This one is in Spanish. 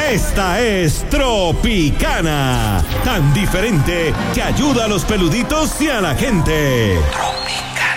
Esta es Tropicana, tan diferente que ayuda a los peluditos y a la gente. Tropicana.